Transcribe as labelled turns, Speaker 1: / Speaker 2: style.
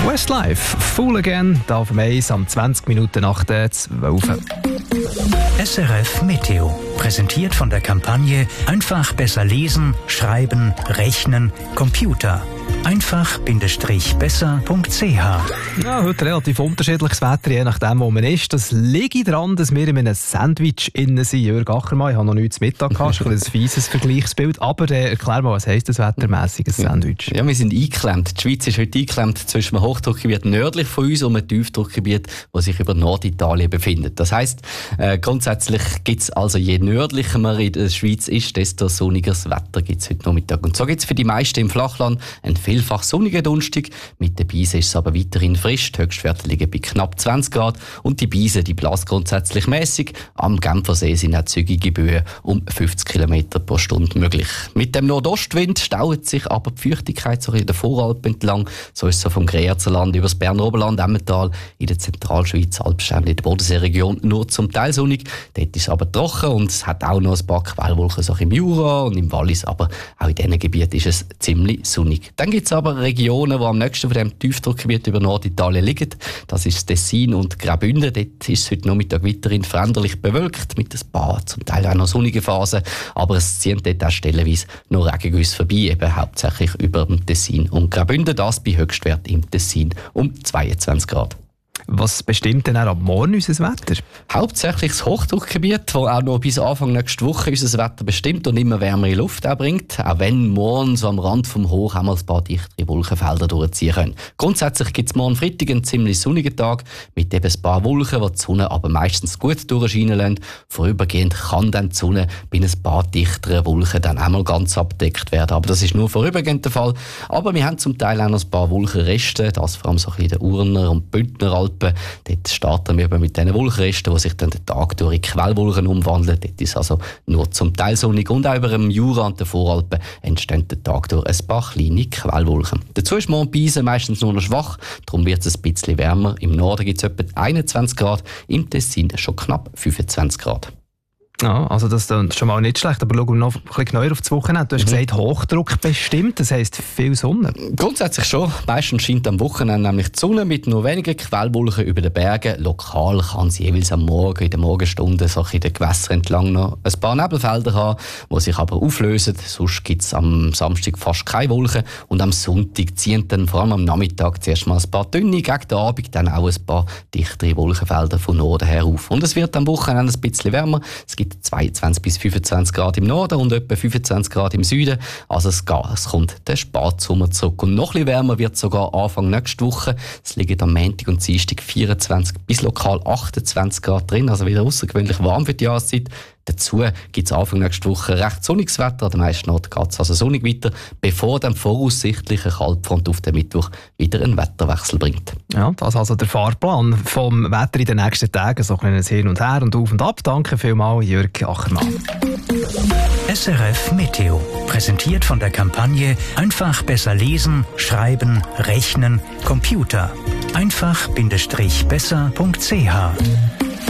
Speaker 1: Westlife, Fool Again, da auf dem Eis am 20 Minuten nach der 12.
Speaker 2: SRF Meteo, präsentiert von der Kampagne Einfach besser lesen, schreiben, rechnen, Computer. Einfach-besser.ch.
Speaker 1: Ja, heute relativ unterschiedliches Wetter, je nachdem, wo man ist. Das liegt daran, dass wir in einem Sandwich innen sind. Jörg Achermann, ich habe noch nichts zu Mittag gehabt, schon ein fieses Vergleichsbild. Aber erklär mal, was heisst das wettermässiges Sandwich?
Speaker 3: Ja, wir sind eingeklemmt. Die Schweiz ist heute eingeklemmt zwischen einem Hochdruckgebiet nördlich von uns und einem Tiefdruckgebiet, das sich über Norditalien befindet. Das heisst, grundsätzlich gibt es also, je nördlicher man in der Schweiz ist, desto sonnigeres Wetter gibt es heute Nachmittag. Und so gibt es für die meisten im Flachland einen vielfach sonnigen Donnerstag. Mit der Beise ist es aber weiterhin frisch. Die Höchstwerte liegen bei knapp 20 Grad. Und die Beise, die bläst grundsätzlich mäßig. Am Genfersee sind auch zügige Böen um 50 km pro Stunde möglich. Mit dem Nordostwind staut sich aber die Feuchtigkeit so in der Voralpen entlang. So ist es so vom Greyerzer über das Berner Oberland, Emmental, in der Zentralschweiz, Alpstein, in der Bodenseeregion nur zum Teil sonnig. Dort ist es aber trocken und es hat auch noch ein paar Quellwolken so im Jura und im Wallis, aber auch in diesen Gebieten ist es ziemlich sonnig. Dann gibt es aber Regionen, die am nächsten von dem Tiefdruckgebiet über Norditalien liegen. Das ist Tessin und Graubünden. Dort ist es heute Nachmittag weiterhin veränderlich bewölkt, mit ein paar, zum Teil auch noch sonnige Phasen. Aber es ziehen dort auch stellenweise noch Regengüsse vorbei, eben hauptsächlich über dem Tessin und Graubünden. Das bei Höchstwert im Tessin um 22 Grad.
Speaker 1: Was bestimmt denn auch ab morgen unser Wetter?
Speaker 3: Hauptsächlich das Hochdruckgebiet, das auch noch bis Anfang nächste Woche unser Wetter bestimmt und immer wärmere Luft auch bringt. Auch wenn morgen so am Rand vom Hoch einmal ein paar dichtere Wolkenfelder durchziehen können. Grundsätzlich gibt es morgen Freitag einen ziemlich sonnigen Tag mit eben ein paar Wolken, die die Sonne aber meistens gut durchscheinen lassen. Vorübergehend kann dann die Sonne bei ein paar dichteren Wolken dann einmal ganz abgedeckt werden. Aber das ist nur vorübergehend der Fall. Aber wir haben zum Teil auch noch ein paar Wolkenreste, das vor allem so ein bisschen in den Urner und Bündner Alpen. Dort starten wir mit diesen Wolkenresten, die sich dann den Tag durch in Quellwolken umwandeln. Dort ist also nur zum Teil sonnig. Und auch über dem Jura und den Voralpen entstehen den Tag durch ein paar kleine Quellwolken. Dazu ist morgen die Beise meistens nur noch schwach, darum wird es ein bisschen wärmer. Im Norden gibt es etwa 21 Grad, im Tessin schon knapp 25 Grad.
Speaker 1: Ja, also das ist schon mal nicht schlecht, aber schauen wir noch ein bisschen genauer auf das Wochenende. Du hast gesagt, Hochdruck bestimmt, das heisst viel Sonne.
Speaker 3: Grundsätzlich schon. Meistens scheint am Wochenende nämlich die Sonne mit nur wenigen Quellwolken über den Bergen. Lokal kann es jeweils am Morgen, in den Morgenstunden, so in den Gewässern entlang noch ein paar Nebelfelder haben, die sich aber auflösen. Sonst gibt es am Samstag fast keine Wolken und am Sonntag ziehen dann vor allem am Nachmittag zuerst mal ein paar dünne, gegen den Abend dann auch ein paar dichtere Wolkenfelder von Norden her auf. Und es wird am Wochenende ein bisschen wärmer. Es gibt 22 bis 25 Grad im Norden und etwa 25 Grad im Süden. Also es kommt der Spätsommer zurück. Und noch ein bisschen wärmer wird sogar Anfang nächste Woche. Es liegen am Montag und Dienstag 24 bis lokal 28 Grad drin. Also wieder außergewöhnlich warm für die Jahreszeit. Dazu gibt es Anfang nächste Woche recht sonniges Wetter. An den meisten Orten geht es also sonnig weiter, bevor dann voraussichtlich eine Kaltfront auf den Mittwoch wieder einen Wetterwechsel bringt.
Speaker 1: Ja, das ist also der Fahrplan vom Wetter in den nächsten Tagen. So ein Hin und Her und auf und ab. Danke vielmals, Jörg Achermann.
Speaker 2: SRF Meteo, präsentiert von der Kampagne Einfach besser lesen, schreiben, rechnen, Computer. Einfach-besser.ch.